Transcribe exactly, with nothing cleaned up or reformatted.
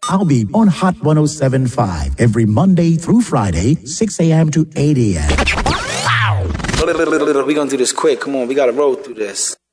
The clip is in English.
I'll be on Hot one oh seven point five every Monday through Friday, six a.m. to eight a.m. Wow! We're gonna do this quick. Come on, we gotta roll through this.